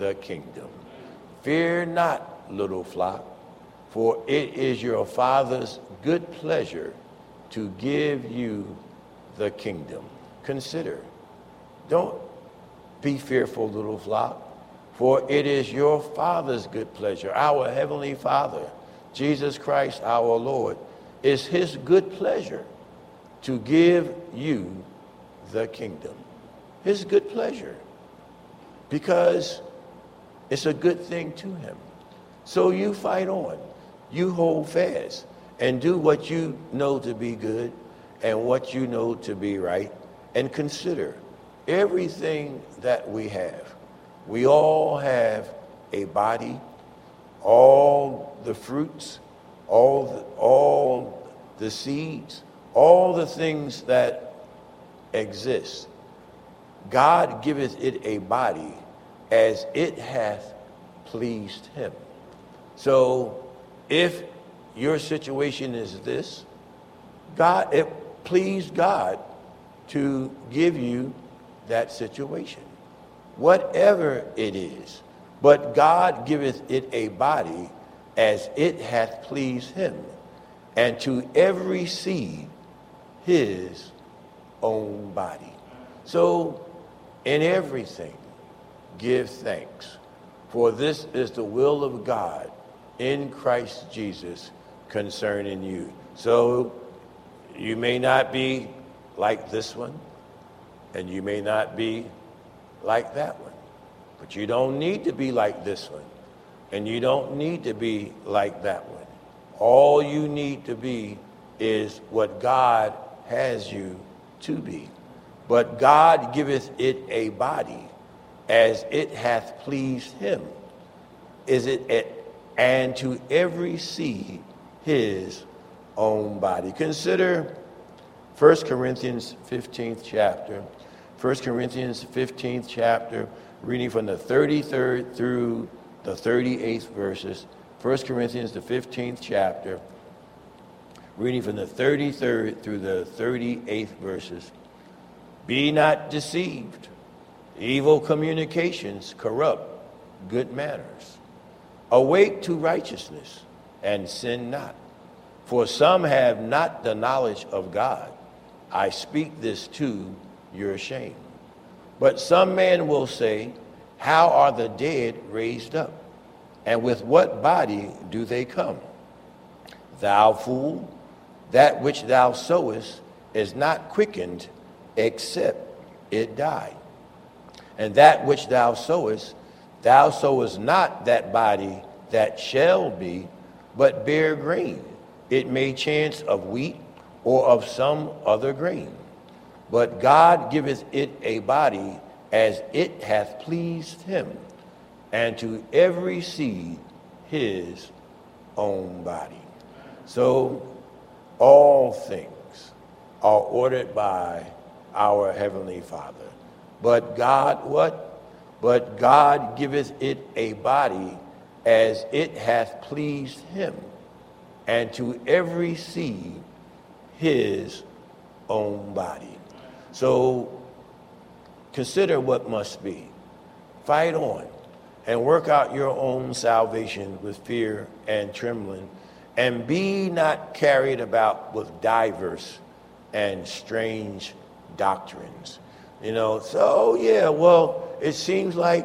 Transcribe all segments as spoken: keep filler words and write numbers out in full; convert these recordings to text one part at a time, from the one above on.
the kingdom. Fear not, little flock, for it is your Father's good pleasure to give you the kingdom. Consider. Don't be fearful, little flock, for it is your Father's good pleasure. Our Heavenly Father, Jesus Christ our Lord, is his good pleasure to give you the kingdom. His good pleasure. Because it's a good thing to him. So you fight on. You hold fast and do what you know to be good and what you know to be right. And consider everything that we have. We all have a body, all the fruits, all the, all the seeds, all the things that exist. God giveth it a body as it hath pleased him. So if your situation is this, God, it pleased God to give you that situation, whatever it is. But God giveth it a body as it hath pleased him, and to every seed his own body. So in everything, give thanks, for this is the will of God in Christ Jesus concerning you. So you may not be like this one, and you may not be like that one, but you don't need to be like this one, and you don't need to be like that one. All you need to be is what God has you to be. But God giveth it a body as it hath pleased him. Is it it, and to every seed his own body. Consider First Corinthians fifteenth chapter. First Corinthians fifteenth chapter, reading from the thirty-third through the thirty-eighth verses. First Corinthians, the fifteenth chapter, reading from the thirty-third through the thirty-eighth verses. Be not deceived. Evil communications corrupt good manners. Awake to righteousness and sin not. For some have not the knowledge of God. I speak this to your shame. But some men will say, how are the dead raised up? And with what body do they come? Thou fool, that which thou sowest is not quickened except it die. And that which thou sowest, thou sowest not that body that shall be, but bear grain. It may chance of wheat or of some other grain. But God giveth it a body as it hath pleased him, and to every seed his own body. So all things are ordered by our Heavenly Father. But God, what? But God giveth it a body as it hath pleased him, and to every seed his own body. So consider what must be. Fight on and work out your own salvation with fear and trembling, and be not carried about with diverse and strange doctrines. You know, so yeah, well, it seems like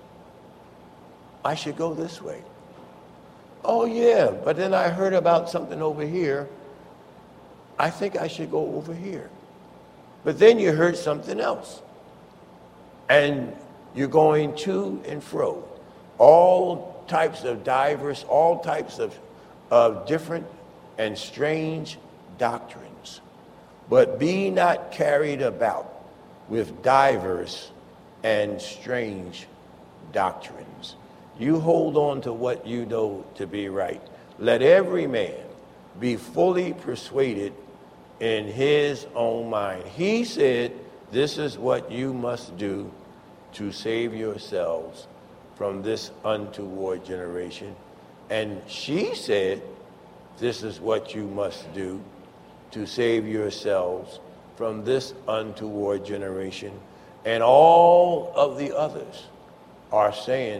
I should go this way. Oh yeah, but then I heard about something over here. I think I should go over here. But then you heard something else. And you're going to and fro. All types of diverse, all types of, of different and strange doctrines. But be not carried about with diverse and strange doctrines. You hold on to what you know to be right. Let every man be fully persuaded in his own mind. He said, this is what you must do to save yourselves from this untoward generation. And she said, this is what you must do to save yourselves from this untoward generation. And all of the others are saying